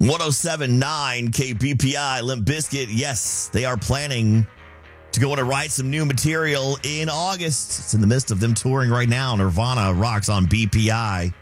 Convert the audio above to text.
107.9 KBPI, Limp Bizkit. Yes, they are planning to go in and write some new material in August. It's in the midst of them touring right now. Nirvana rocks on BPI.